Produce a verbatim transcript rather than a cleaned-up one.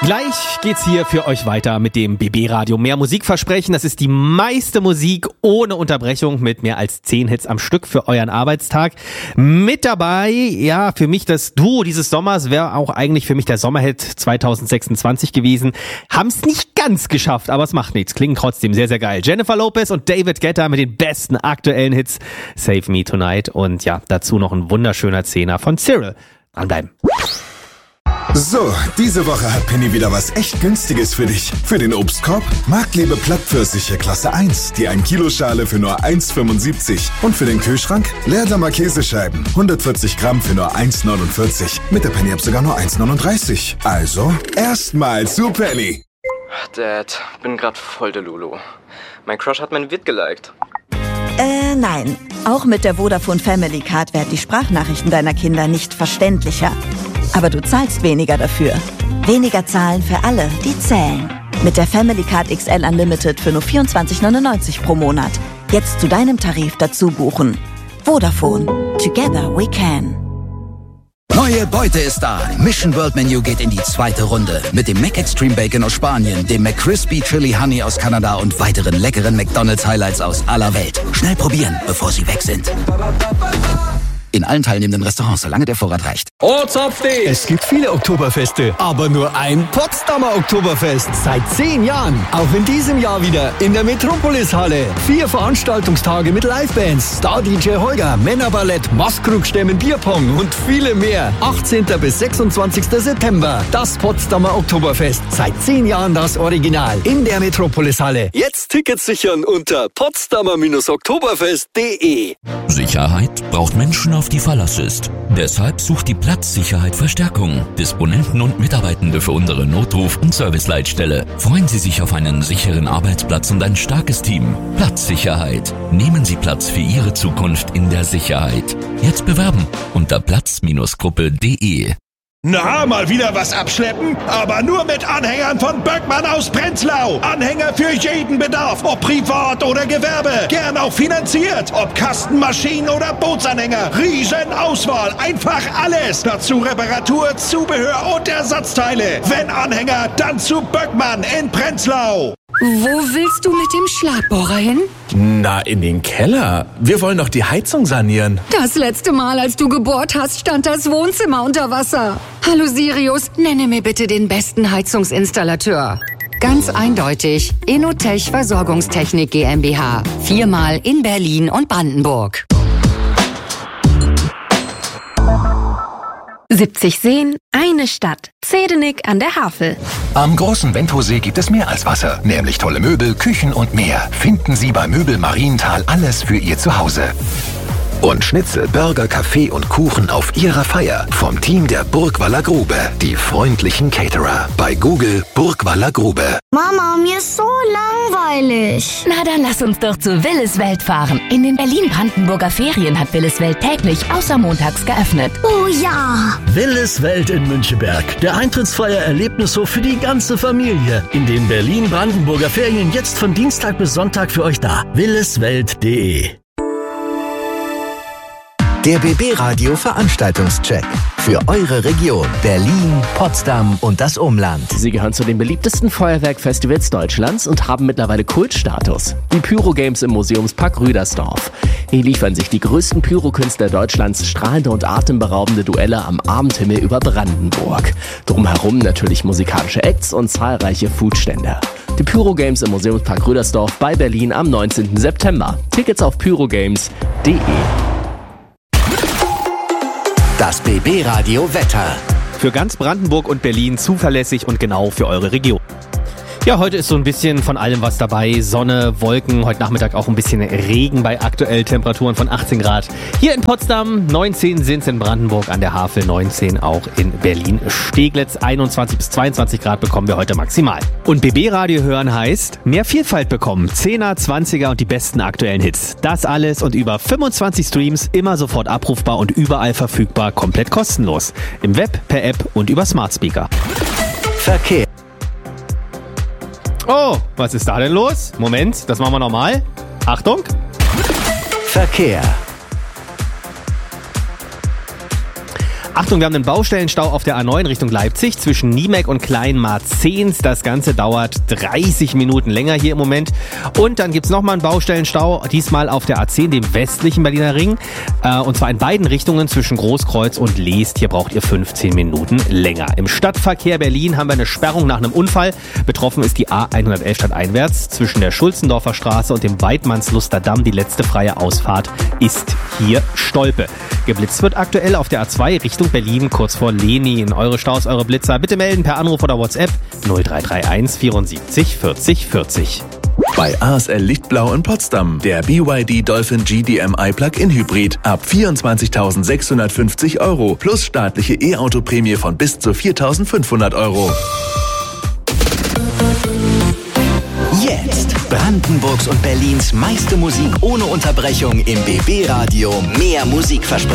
Gleich geht's hier für euch weiter mit dem B B Radio. Mehr Musikversprechen, das ist die meiste Musik ohne Unterbrechung mit mehr als zehn Hits am Stück für euren Arbeitstag. Mit dabei, ja, für mich das Duo dieses Sommers wäre auch eigentlich für mich der Sommerhit zwanzig sechsundzwanzig gewesen. Haben es nicht ganz geschafft, aber es macht nichts. Klingen trotzdem sehr, sehr geil. Jennifer Lopez und David Guetta mit den besten aktuellen Hits. Save Me Tonight und ja, dazu noch ein wunderschöner Zehner von Cyril. Anbleiben. So, diese Woche hat Penny wieder was echt Günstiges für dich. Für den Obstkorb Marktliebe Plattpfirsiche Klasse eins, die ein Kilo Schale für nur eins Fünfundsiebzig. Und für den Kühlschrank Leerdammer Käsescheiben, hundertvierzig Gramm für nur eins neunundvierzig. Mit der Penny-App sogar nur eins neununddreißig. Also, erstmal zu Penny. Dad, bin grad voll der Lulu. Mein Crush hat mein Vid geliked. Äh, nein. Auch mit der Vodafone Family Card werden die Sprachnachrichten deiner Kinder nicht verständlicher. Aber du zahlst weniger dafür. Weniger zahlen für alle, die zählen. Mit der Family Card X L Unlimited für nur vierundzwanzig neunundneunzig pro Monat. Jetzt zu deinem Tarif dazu buchen. Vodafone. Together we can. Neue Beute ist da. Mission World Menu geht in die zweite Runde. Mit dem Mac Extreme Bacon aus Spanien, dem McCrispy Chili Honey aus Kanada und weiteren leckeren McDonald's Highlights aus aller Welt. Schnell probieren, bevor sie weg sind. In allen teilnehmenden Restaurants, solange der Vorrat reicht. Oh, Zapfti! Es gibt viele Oktoberfeste, aber nur ein Potsdamer Oktoberfest. Seit zehn Jahren. Auch in diesem Jahr wieder in der Metropolis-Halle. Vier Veranstaltungstage mit Livebands, Star-D J Holger, Männerballett, Maskrugstämmen, Bierpong und viele mehr. achtzehnten bis sechsundzwanzigsten September. Das Potsdamer Oktoberfest. Seit zehn Jahren das Original. In der Metropolis-Halle. Jetzt Tickets sichern unter potsdamer oktoberfest punkt de. Sicherheit braucht Menschen, auf die Verlass ist. Deshalb sucht die Platzsicherheit Verstärkung. Disponenten und Mitarbeitende für unsere Notruf- und Serviceleitstelle. Freuen Sie sich auf einen sicheren Arbeitsplatz und ein starkes Team. Platzsicherheit. Nehmen Sie Platz für Ihre Zukunft in der Sicherheit. Jetzt bewerben unter platz Gruppe punkt de. Na, mal wieder was abschleppen? Aber nur mit Anhängern von Böckmann aus Prenzlau. Anhänger für jeden Bedarf, ob privat oder Gewerbe. Gern auch finanziert, ob Kastenmaschinen oder Bootsanhänger. Riesenauswahl, einfach alles. Dazu Reparatur, Zubehör und Ersatzteile. Wenn Anhänger, dann zu Böckmann in Prenzlau. Wo willst du mit dem Schlagbohrer hin? Na, in den Keller. Wir wollen doch die Heizung sanieren. Das letzte Mal, als du gebohrt hast, stand das Wohnzimmer unter Wasser. Hallo Sirius, nenne mir bitte den besten Heizungsinstallateur. Ganz eindeutig, Inotech Versorgungstechnik GmbH. Viermal in Berlin und Brandenburg. siebzig Seen, eine Stadt. Zedenik an der Havel. Am großen Wendhosee gibt es mehr als Wasser, nämlich tolle Möbel, Küchen und mehr. Finden Sie bei Möbel Marienthal alles für Ihr Zuhause. Und Schnitzel, Burger, Kaffee und Kuchen auf Ihrer Feier vom Team der Burgwaller Grube. Die freundlichen Caterer. Bei Google Burgwaller Grube. Mama, mir ist so langweilig. Na, dann lass uns doch zu Willis Welt fahren. In den Berlin-Brandenburger Ferien hat Willis Welt täglich außer montags geöffnet. Oh ja! Willis Welt in Müncheberg. Der eintrittsfreie Erlebnishof für die ganze Familie. In den Berlin-Brandenburger Ferien jetzt von Dienstag bis Sonntag für euch da. williswelt punkt de. Der B B Radio Veranstaltungscheck. Für eure Region Berlin, Potsdam und das Umland. Sie gehören zu den beliebtesten Feuerwerkfestivals Deutschlands und haben mittlerweile Kultstatus. Die Pyro Games im Museumspark Rüdersdorf. Hier liefern sich die größten Pyrokünstler Deutschlands strahlende und atemberaubende Duelle am Abendhimmel über Brandenburg. Drumherum natürlich musikalische Acts und zahlreiche Foodstände. Die Pyro Games im Museumspark Rüdersdorf bei Berlin am neunzehnten September. Tickets auf pyrogames punkt de. Das B B Radio Wetter. Für ganz Brandenburg und Berlin zuverlässig und genau für eure Region. Ja, heute ist so ein bisschen von allem was dabei. Sonne, Wolken, heute Nachmittag auch ein bisschen Regen bei aktuell Temperaturen von achtzehn Grad. Hier in Potsdam, neunzehn sind es in Brandenburg an der Havel, neunzehn auch in Berlin-Steglitz. einundzwanzig bis zweiundzwanzig Grad bekommen wir heute maximal. Und B B-Radio hören heißt, mehr Vielfalt bekommen. Zehner, Zwanziger und die besten aktuellen Hits. Das alles und über fünfundzwanzig Streams, immer sofort abrufbar und überall verfügbar, komplett kostenlos. Im Web, per App und über Smart Speaker. Verkehr. Oh, was ist da denn los? Moment, das machen wir nochmal. Achtung. Verkehr. Achtung, wir haben einen Baustellenstau auf der A neun Richtung Leipzig zwischen Niemek und Kleinmarzens. Das Ganze dauert dreißig Minuten länger hier im Moment. Und dann gibt's nochmal einen Baustellenstau, diesmal auf der A zehn, dem westlichen Berliner Ring. Äh, und zwar in beiden Richtungen zwischen Großkreuz und Leest. Hier braucht ihr fünfzehn Minuten länger. Im Stadtverkehr Berlin haben wir eine Sperrung nach einem Unfall. Betroffen ist die A hundertelf stadteinwärts zwischen der Schulzendorfer Straße und dem Weidmannsluster Damm. Die letzte freie Ausfahrt ist hier Stolpe. Geblitzt wird aktuell auf der A zwei Richtung Berlin, kurz vor Lenin. Eure Staus, eure Blitzer, bitte melden per Anruf oder WhatsApp null drei drei eins vierundsiebzig vierzig vierzig. Bei A S L Lichtblau in Potsdam. Der B Y D Dolphin G D M I Plug-in Hybrid ab vierundzwanzigtausendsechshundertfünfzig Euro plus staatliche E-Auto-Prämie von bis zu viertausendfünfhundert Euro. Jetzt Brandenburgs und Berlins meiste Musik ohne Unterbrechung im B B Radio. Mehr Musikversprechen.